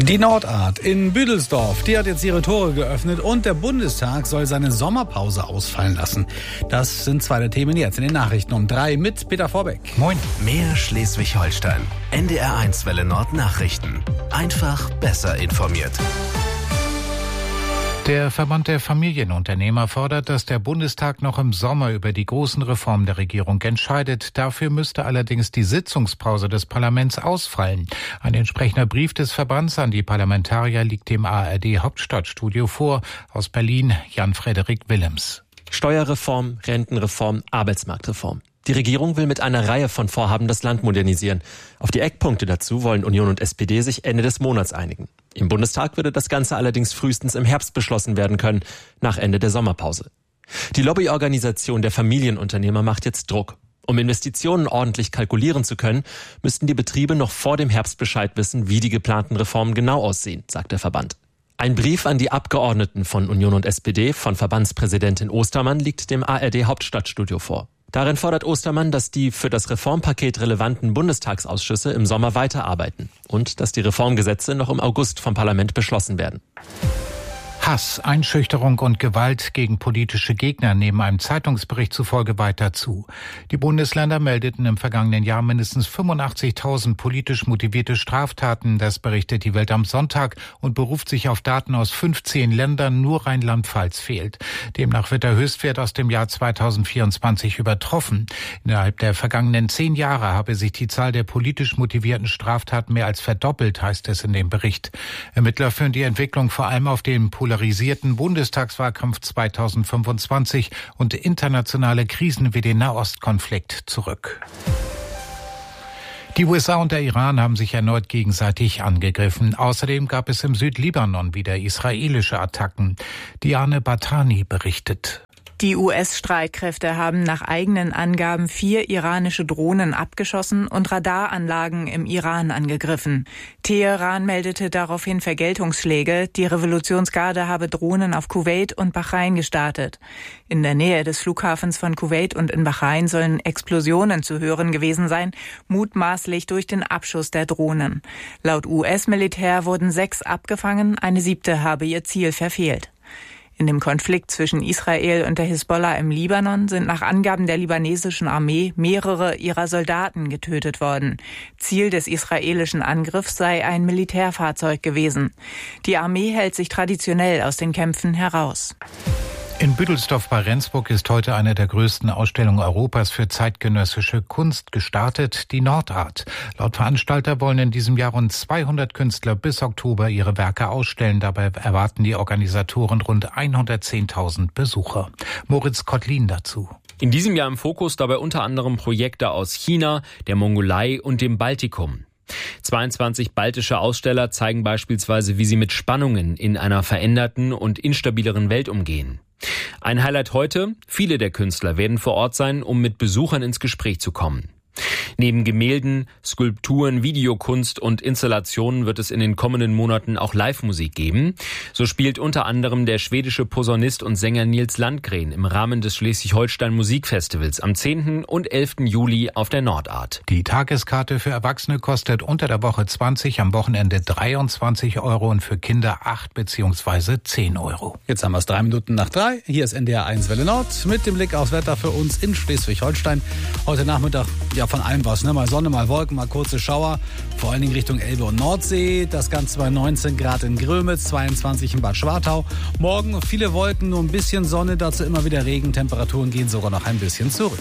Die Nordart in Büdelsdorf, die hat jetzt ihre Tore geöffnet und der Bundestag soll seine Sommerpause ausfallen lassen. Das sind zwei der Themen jetzt in den Nachrichten um 3 mit Peter Vorbeck. Moin. Mehr Schleswig-Holstein. NDR1 Welle Nord Nachrichten. Einfach besser informiert. Der Verband der Familienunternehmer fordert, dass der Bundestag noch im Sommer über die großen Reformen der Regierung entscheidet. Dafür müsste allerdings die Sitzungspause des Parlaments ausfallen. Ein entsprechender Brief des Verbands an die Parlamentarier liegt dem ARD Hauptstadtstudio vor. Aus Berlin Jan-Frederik Willems. Steuerreform, Rentenreform, Arbeitsmarktreform. Die Regierung will mit einer Reihe von Vorhaben das Land modernisieren. Auf die Eckpunkte dazu wollen Union und SPD sich Ende des Monats einigen. Im Bundestag würde das Ganze allerdings frühestens im Herbst beschlossen werden können, nach Ende der Sommerpause. Die Lobbyorganisation der Familienunternehmer macht jetzt Druck. Um Investitionen ordentlich kalkulieren zu können, müssten die Betriebe noch vor dem Herbst Bescheid wissen, wie die geplanten Reformen genau aussehen, sagt der Verband. Ein Brief an die Abgeordneten von Union und SPD von Verbandspräsidentin Ostermann liegt dem ARD Hauptstadtstudio vor. Darin fordert Ostermann, dass die für das Reformpaket relevanten Bundestagsausschüsse im Sommer weiterarbeiten und dass die Reformgesetze noch im August vom Parlament beschlossen werden. Hass, Einschüchterung und Gewalt gegen politische Gegner nehmen einem Zeitungsbericht zufolge weiter zu. Die Bundesländer meldeten im vergangenen Jahr mindestens 85.000 politisch motivierte Straftaten. Das berichtet die Welt am Sonntag und beruft sich auf Daten aus 15 Ländern. Nur Rheinland-Pfalz fehlt. Demnach wird der Höchstwert aus dem Jahr 2024 übertroffen. Innerhalb der vergangenen 10 Jahre habe sich die Zahl der politisch motivierten Straftaten mehr als verdoppelt, heißt es in dem Bericht. Ermittler führen die Entwicklung vor allem auf den polarisierten Bundestagswahlkampf 2025 und internationale Krisen wie den Nahostkonflikt zurück. Die USA und der Iran haben sich erneut gegenseitig angegriffen. Außerdem gab es im Südlibanon wieder israelische Attacken. Diane Batani berichtet. Die US-Streitkräfte haben nach eigenen Angaben 4 iranische Drohnen abgeschossen und Radaranlagen im Iran angegriffen. Teheran meldete daraufhin Vergeltungsschläge. Die Revolutionsgarde habe Drohnen auf Kuwait und Bahrain gestartet. In der Nähe des Flughafens von Kuwait und in Bahrain sollen Explosionen zu hören gewesen sein, mutmaßlich durch den Abschuss der Drohnen. Laut US-Militär wurden 6 abgefangen, eine 7. habe ihr Ziel verfehlt. In dem Konflikt zwischen Israel und der Hisbollah im Libanon sind nach Angaben der libanesischen Armee mehrere ihrer Soldaten getötet worden. Ziel des israelischen Angriffs sei ein Militärfahrzeug gewesen. Die Armee hält sich traditionell aus den Kämpfen heraus. In Büdelsdorf bei Rendsburg ist heute eine der größten Ausstellungen Europas für zeitgenössische Kunst gestartet, die Nordart. Laut Veranstalter wollen in diesem Jahr rund 200 Künstler bis Oktober ihre Werke ausstellen. Dabei erwarten die Organisatoren rund 110.000 Besucher. Moritz Kottlin dazu. In diesem Jahr im Fokus dabei unter anderem Projekte aus China, der Mongolei und dem Baltikum. 22 baltische Aussteller zeigen beispielsweise, wie sie mit Spannungen in einer veränderten und instabileren Welt umgehen. Ein Highlight heute: viele der Künstler werden vor Ort sein, um mit Besuchern ins Gespräch zu kommen. Neben Gemälden, Skulpturen, Videokunst und Installationen wird es in den kommenden Monaten auch Live-Musik geben. So spielt unter anderem der schwedische Posaunist und Sänger Nils Landgren im Rahmen des Schleswig-Holstein Musikfestivals am 10. und 11. Juli auf der Nordart. Die Tageskarte für Erwachsene kostet unter der Woche 20, am Wochenende 23 € und für Kinder 8 bzw. 10 €. Jetzt haben wir es 3 Minuten nach 3. Hier ist NDR1 Welle Nord mit dem Blick aufs Wetter für uns in Schleswig-Holstein. Heute Nachmittag von allem was, ne? Mal Sonne, mal Wolken, mal kurze Schauer, vor allen Dingen Richtung Elbe und Nordsee. Das Ganze bei 19 Grad in Grömitz, 22 in Bad Schwartau. Morgen viele Wolken, nur ein bisschen Sonne, dazu immer wieder Regen. Temperaturen gehen sogar noch ein bisschen zurück.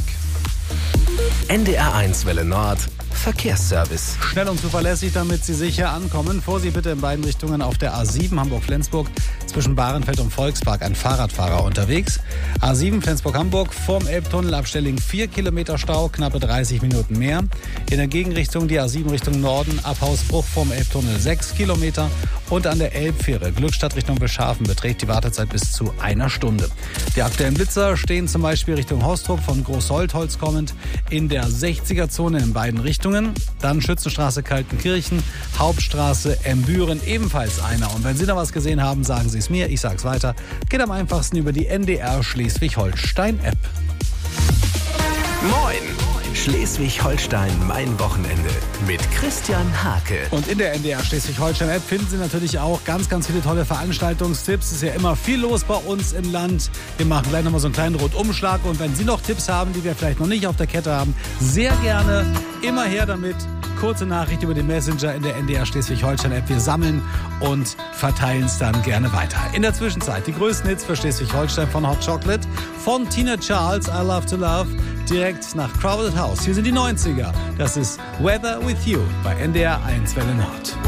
NDR1 Welle Nord Verkehrsservice. Schnell und zuverlässig, damit Sie sicher ankommen. Vorsicht bitte in beiden Richtungen auf der A7 Hamburg-Flensburg zwischen Bahrenfeld und Volkspark ein Fahrradfahrer unterwegs. A7 Flensburg-Hamburg vorm Elbtunnel ab Stelling 4 Kilometer Stau, knappe 30 Minuten mehr. In der Gegenrichtung die A7 Richtung Norden ab Hausbruch vorm Elbtunnel 6 Kilometer. Und an der Elbfähre Glückstadt Richtung Beschafen beträgt die Wartezeit bis zu 1 Stunde. Die aktuellen Blitzer stehen zum Beispiel Richtung Hostrup von Großholtholz kommend in der 60er-Zone in beiden Richtungen. Dann Schützenstraße Kaltenkirchen, Hauptstraße Embüren ebenfalls einer. Und wenn Sie da was gesehen haben, sagen Sie es mir, ich sage es weiter. Geht am einfachsten über die NDR Schleswig-Holstein App. Moin! Schleswig-Holstein, mein Wochenende mit Christian Hake. Und in der NDR Schleswig-Holstein-App finden Sie natürlich auch ganz, ganz viele tolle Veranstaltungstipps. Es ist ja immer viel los bei uns im Land. Wir machen gleich nochmal so einen kleinen Rundumschlag. Und wenn Sie noch Tipps haben, die wir vielleicht noch nicht auf der Kette haben, sehr gerne immer her damit. Kurze Nachricht über den Messenger in der NDR Schleswig-Holstein-App. Wir sammeln und verteilen es dann gerne weiter. In der Zwischenzeit die größten Hits für Schleswig-Holstein von Hot Chocolate, von Tina Charles, I Love to Love, direkt nach Crowded House. Hier sind die 90er. Das ist Weather with You bei NDR 1 Welle Nord.